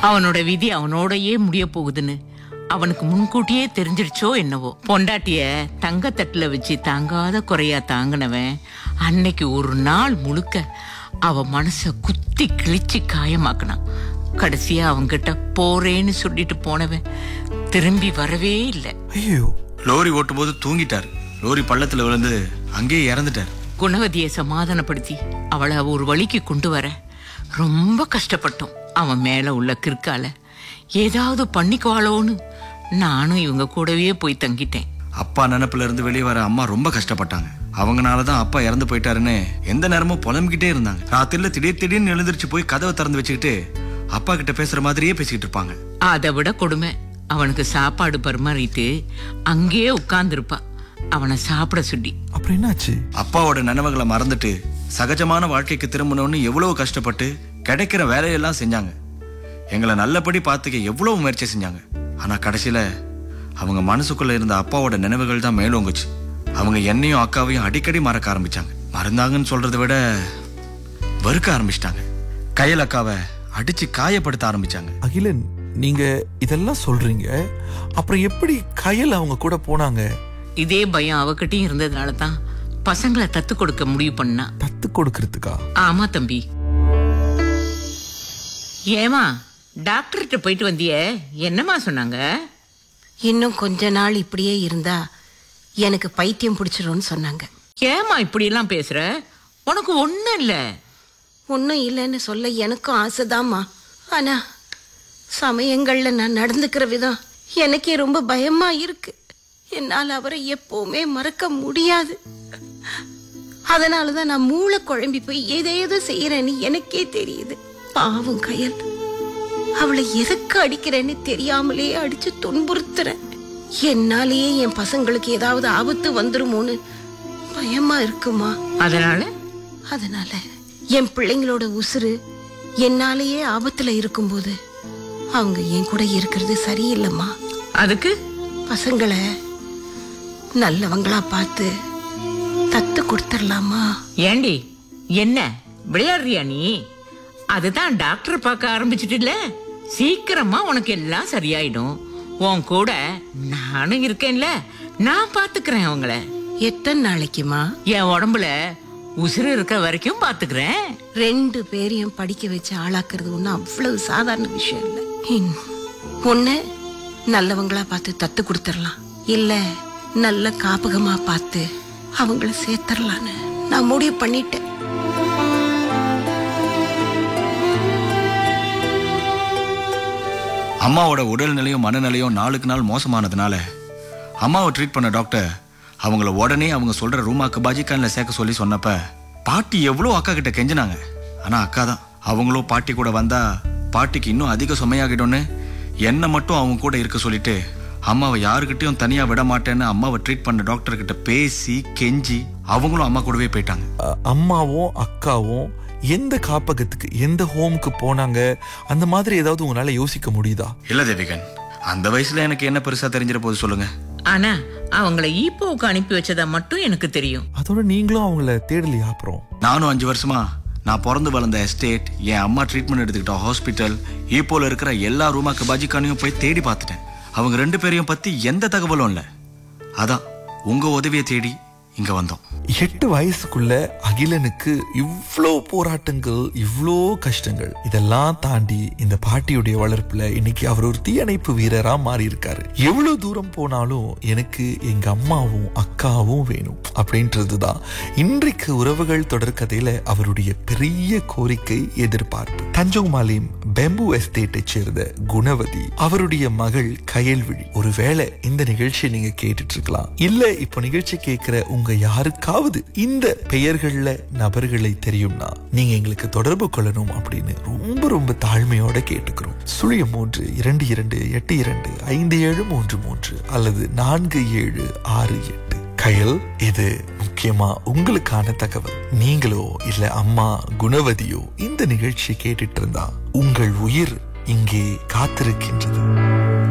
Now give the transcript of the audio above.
அவனோட விதி அவனோடயே முடிய போகுதுன்னு அவனுக்கு முன்கூட்டியே தெரிஞ்சிருச்சோ என்னவோ. பொண்டாட்டிய தங்கத்தட்டுல வச்சு தாங்காத குறையா தாங்கினவன் அன்னைக்கு ஒரு நாள் முழுக்க அவ மனச குத்தி கிழிச்சு காயமாக்குனான். கடைசியா அவங்கிட்ட போறேன்னு சொல்லிட்டு போனவன் திரும்பி வரவே இல்லை. ஐயோ, லோரி ஓட்டும் போது தூங்கிட்டாரு. லோரி பள்ளத்துல விழுந்து அங்கேயே இறந்துட்டார். குணவதியை சமாதானப்படுத்தி அவளை ஒரு வழிக்கு கொண்டு வர ரொம்ப கஷ்டப்பட்டோம். அவன் மேல உள்ள கிற்கால ஏதாவது பண்ணிக்குவாளோன்னு நானும் இவங்க கூடவே போய் தங்கிட்டேன். அப்பா நினைப்புல இருந்து வெளியே வர அம்மா ரொம்ப கஷ்டப்பட்டாங்க. அவங்கனாலதான் அப்பா இறந்து போயிட்டாருன்னு எந்த நேரமும் புலம்பிக்கிட்டே இருந்தாங்க. ராத்திரில திடீர்னு எழுந்திருச்சு போய் கதவை திறந்து வச்சுக்கிட்டு அப்பா கிட்ட பேசுற மாதிரியே பேசிக்கிட்டு இருப்பாங்க. அதை விட கொடுமை, அவனுக்கு சாப்பாடு பரிமாறிட்டு அங்கேயே உட்கார்ந்து இருப்பா. அவனை சாப்பிட சொல்லி. அப்புறம் என்னாச்சு? அப்பாவோட நினைவுகளை மறந்துட்டு சகஜமான வாழ்க்கைக்கு திரும்பணும்னு எவ்வளவு கஷ்டப்பட்டு கிடைக்கிற வேலையெல்லாம் செஞ்சாங்க. எங்களை நல்லபடி பார்த்துக்க எவ்வளவு முயற்சி செஞ்சாங்க. ஆனா கடைசியில அவங்க மனசுக்குள்ள இருந்த அப்பாவோட நினைவுகள் தான் மேலோங்குச்சு. அவங்க என்னையும் அக்காவையும் அடிக்கடி மறக்க ஆரம்பிச்சாங்க. மறந்தாங்கன்னு சொல்றதை விட வெறுக்க ஆரம்பிச்சிட்டாங்க. கையில் அக்காவை அடிச்சு காயப்படுத்த ஆரம்பிச்சாங்க. அகிலன், நீங்க இதெல்லாம் சொல்றீங்க, அப்புறம் எப்படி கயல் அவங்க கூட போனாங்க? இதே பயம் அவகிட்டையும் இருந்ததுனால தான் பசங்களை தத்து கொடுக்க முடிவு பண்ணா. தத்து கொடுக்கறதுக்கா? ஆமா தம்பி. ஏமா டாக்டர்கிட்ட போயிட்டு வந்திய, என்னமா சொன்னாங்க? இன்னும் கொஞ்ச நாள் இப்படியே இருந்தா எனக்கு பைத்தியம் பிடிச்சிரும்னு சொன்னாங்க. ஏமா இப்படி எல்லாம் பேசுற? உனக்கு ஒண்ணும் இல்ல. ஒன்னும் இல்லைன்னு சொல்ல எனக்கும் ஆசைதாம்மா. ஆனா சமயங்கள்ல நான் நடந்துக்கிற விதம் எனக்கே ரொம்ப பயமா இருக்கு. என்னால் அவரை எப்பவுமே மறக்க முடியாது. அதனாலதான் நான் மூளை குழம்பி போய் ஏதேதோ செய்யறேன்னு எனக்கே தெரியுது. பாவம் கயல், அவளை எதுக்கு அடிக்கிறேன்னு தெரியாமலே அடிச்சு துன்புறுத்துறேன். என்னாலேயே என் பசங்களுக்கு ஏதாவது ஆபத்து வந்துருமோன்னு பயமா இருக்குமா. அதனால என் பிள்ளைங்களோட உசுறு என்னாலேயே ஆபத்துல இருக்கும்போது அவங்க என் கூட இருக்கிறது சரியில்லைம்மா. அதுக்கு பசங்களை நல்லவங்களா பார்த்து தத்து கொடுத்துடலாமா? ஏண்டி என்ன விளையாடுறியா நீ? அதுதான் டாக்டர் பார்க்க ஆரம்பிச்சிட்டுல, சீக்கிரமா உனக்கு எல்லாம் சரியாயிடும். உன் கூட நானும் இருக்கேன்ல, நான் பாத்துக்கிறேன் அவங்கள. எத்தனை நாளைக்குமா? என் உடம்புல உசுறு இருக்க வரைக்கும் பாத்துக்கிறேன். 2 பேரையும் படிக்க வச்சு ஆளாக்குறது ஒன்னும் அவ்வளவு சாதாரண விஷயம் இல்ல. ஒண்ணு நல்லவங்களா பார்த்து தத்து கொடுத்துடலாம், இல்ல நல்ல காப்பகமா பார்த்து அவங்கள சேர்த்துடலான்னு நான் முடிவு பண்ணிட்டேன். அம்மாவோட உடல்நிலையும் மனநிலையும் நாளுக்கு நாள் மோசமானதுனால அம்மாவை ட்ரீட் பண்ண டாக்டர் அவங்கள உடனே அவங்க சொல்ற ரூமாக்கு பாஜிக்கான்ல சேர்க்க சொல்லி சொன்னப்ப பாட்டி எவ்வளோ அக்கா கிட்ட கெஞ்சினாங்க. ஆனா அக்கா தான் அவங்களும் பாட்டி கூட வந்தா பாட்டிக்கு இன்னும் அதிக சுமையாகிடும்னு என்ன மட்டும் அவங்க கூட இருக்க சொல்லிட்டு அம்மாவை யாருக்கிட்டையும் தனியா விட மாட்டேன்னு அம்மாவை ட்ரீட் பண்ண டாக்டர் கிட்ட பேசி கெஞ்சி அவங்களும் அம்மா கூடவே போயிட்டாங்க. அம்மாவும் அக்காவும் எந்த காப்பகத்துக்கு, எந்த ஹோமுக்கு போனாங்க, அந்த மாதிரி ஏதாவது உங்களால யோசிக்க முடியுதா? இல்ல தேவிகன், அந்த வயசுல எனக்கு என்ன பெருசா தெரிஞ்சிட போது சொல்லுங்க. ஆனா அவங்கள ஈப்போவுக்கு அனுப்பி வச்சதா மட்டும் எனக்கு தெரியும். அதோட நீங்களும் அவங்கள தேடலையா? அப்புறம் நானும் 5 வருஷமா நான் பிறந்து வளர்ந்த எஸ்டேட், என் அம்மா ட்ரீட்மெண்ட் எடுத்துக்கிட்ட ஹாஸ்பிட்டல், ஈப்போல இருக்கிற எல்லா ரூமாக்கு பாஜிக்கானையும் போய் தேடி பார்த்துட்டேன். அவங்க 2 பேரையும் பத்தி எந்த தகவலும் இல்ல. அதான் உங்க உதவியை தேடி இங்க வந்தோம். 8 வயசுக்குள்ள அகிலனுக்கு இவ்ளோ போராட்டங்கள், இவ்ளோ கஷ்டங்கள், இதெல்லாம் தாண்டி இந்த பாட்டியுடைய வளர்ப்புல இன்னைக்கு அவர் ஒரு தீயணைப்பு வீரரா மாறி இருக்காரு. எவ்வளவு தூரம் போனாலும் எனக்கு எங்க அம்மாவும் அக்காவும் வேணும் அப்படின்றதுதான் இன்றைக்கு உறவுகள் தொடர்கதையில அவருடைய பெரிய கோரிக்கை, எதிர்பார்ப்பு. தஞ்சோமாலிம் பெம்பு எஸ்டேட்டை சேர்ந்த குணவதி, அவருடைய மகள் கயல்விழி. ஒருவேளை இந்த நிகழ்ச்சியை நீங்க கேட்டுட்டு இருக்கலாம், இல்ல இப்ப நிகழ்ச்சி கேட்கிற உங்க யாருக்காவது இந்த பெயர்கள்ல நபர்களை தெரியும்னா நீங்க எங்களுக்கு தொடர்பு கொள்ளணும் அப்படின்னு ரொம்ப ரொம்ப தாழ்மையோட கேட்டுக்கிறோம். 0322825733 அல்லது 4768. கயல், இது முக்கியமா உங்களுக்கான தகவல். நீங்களோ இல்ல அம்மா குணவதியோ இந்த நிகழ்ச்சி கேட்டுட்டு இருந்தா உங்கள் உயிர் இங்கே காத்திருக்கின்றது.